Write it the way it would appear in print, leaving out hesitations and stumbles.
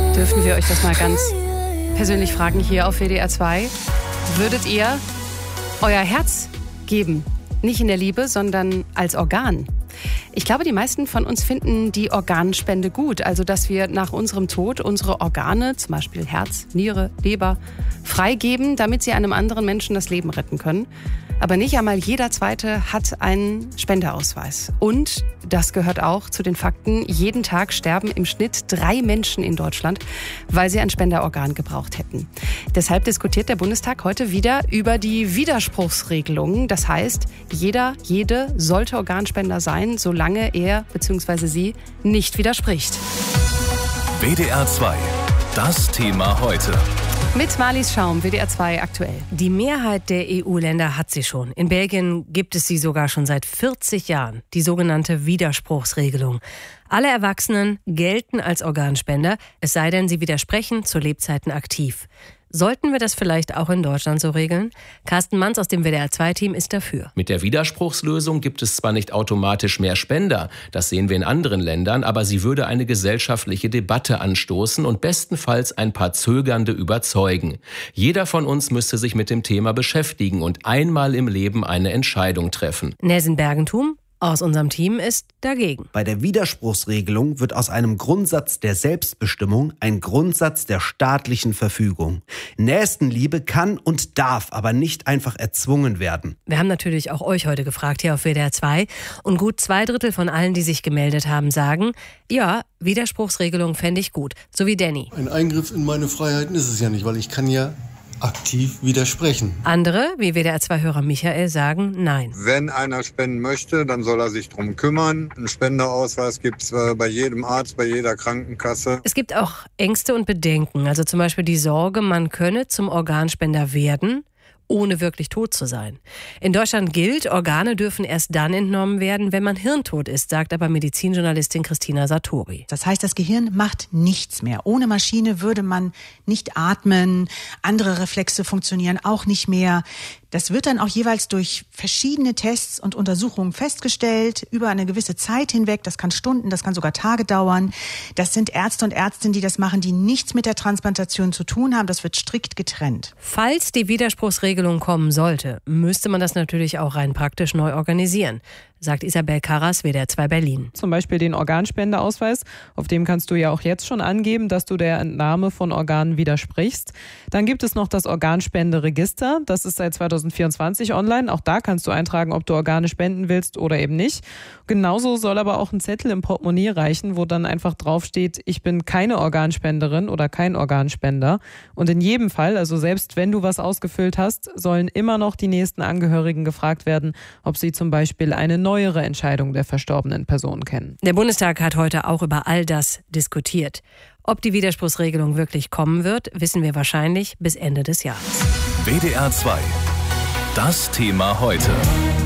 Dürfen wir euch das mal ganz persönlich fragen hier auf WDR 2? Würdet ihr euer Herz geben? Nicht in der Liebe, sondern als Organ. Ich glaube, die meisten von uns finden die Organspende gut. Also, dass wir nach unserem Tod unsere Organe, zum Beispiel Herz, Niere, Leber, freigeben, damit sie einem anderen Menschen das Leben retten können. Aber nicht einmal jeder Zweite hat einen Spendeausweis. Und, das gehört auch zu den Fakten, jeden Tag sterben im Schnitt 3 Menschen in Deutschland, weil sie ein Spenderorgan gebraucht hätten. Deshalb diskutiert der Bundestag heute wieder über die Widerspruchsregelung. Das heißt, jede sollte Organspender sein, solange er bzw. sie nicht widerspricht. WDR 2, das Thema heute. Mit Marlies Schaum, WDR 2 aktuell. Die Mehrheit der EU-Länder hat sie schon. In Belgien gibt es sie sogar schon seit 40 Jahren, die sogenannte Widerspruchsregelung. Alle Erwachsenen gelten als Organspender, es sei denn, sie widersprechen zu Lebzeiten aktiv. Sollten wir das vielleicht auch in Deutschland so regeln? Carsten Manns aus dem WDR-2-Team ist dafür. Mit der Widerspruchslösung gibt es zwar nicht automatisch mehr Spender, das sehen wir in anderen Ländern, aber sie würde eine gesellschaftliche Debatte anstoßen und bestenfalls ein paar Zögernde überzeugen. Jeder von uns müsste sich mit dem Thema beschäftigen und einmal im Leben eine Entscheidung treffen. Nelson Bergentum aus unserem Team ist dagegen. Bei der Widerspruchsregelung wird aus einem Grundsatz der Selbstbestimmung ein Grundsatz der staatlichen Verfügung. Nächstenliebe kann und darf aber nicht einfach erzwungen werden. Wir haben natürlich auch euch heute gefragt hier auf WDR 2 und gut 2/3 von allen, die sich gemeldet haben, sagen, ja, Widerspruchsregelung fände ich gut, so wie Danny. Ein Eingriff in meine Freiheiten ist es ja nicht, weil ich kann ja aktiv widersprechen. Andere, wie WDR-2-Hörer Michael, sagen nein. Wenn einer spenden möchte, dann soll er sich drum kümmern. Einen Spenderausweis gibt es bei jedem Arzt, bei jeder Krankenkasse. Es gibt auch Ängste und Bedenken, also zum Beispiel die Sorge, man könne zum Organspender werden, ohne wirklich tot zu sein. In Deutschland gilt, Organe dürfen erst dann entnommen werden, wenn man hirntot ist, sagt aber Medizinjournalistin Christina Sartori. Das heißt, das Gehirn macht nichts mehr. Ohne Maschine würde man nicht atmen, andere Reflexe funktionieren auch nicht mehr. Das wird dann auch jeweils durch verschiedene Tests und Untersuchungen festgestellt, über eine gewisse Zeit hinweg. Das kann Stunden, das kann sogar Tage dauern. Das sind Ärzte und Ärztinnen, die das machen, die nichts mit der Transplantation zu tun haben. Das wird strikt getrennt. Falls die Widerspruchsregelung kommen sollte, müsste man das natürlich auch rein praktisch neu organisieren, sagt Isabel Karras, WDR 2 Berlin. Zum Beispiel den Organspendeausweis, auf dem kannst du ja auch jetzt schon angeben, dass du der Entnahme von Organen widersprichst. Dann gibt es noch das Organspenderegister, das ist seit 2024 online. Auch da kannst du eintragen, ob du Organe spenden willst oder eben nicht. Genauso soll aber auch ein Zettel im Portemonnaie reichen, wo dann einfach draufsteht, ich bin keine Organspenderin oder kein Organspender. Und in jedem Fall, also selbst wenn du was ausgefüllt hast, sollen immer noch die nächsten Angehörigen gefragt werden, ob sie zum Beispiel eine neuere Entscheidung der verstorbenen Person kennen. Der Bundestag hat heute auch über all das diskutiert. Ob die Widerspruchsregelung wirklich kommen wird, wissen wir wahrscheinlich bis Ende des Jahres. WDR 2, das Thema heute.